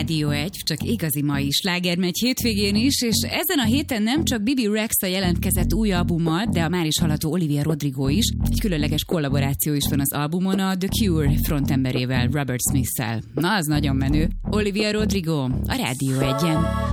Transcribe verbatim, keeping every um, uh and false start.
Rádió egy, csak igazi mai sláger megy hétvégén is, és ezen a héten nem csak Bibi Rexha jelentkezett új albummal, de a már is hallható Olivia Rodrigo is. Egy különleges kollaboráció is van az albumon a The Cure frontemberével, Robert Smith-szel. Na, az nagyon menő. Olivia Rodrigo a Rádió egyen.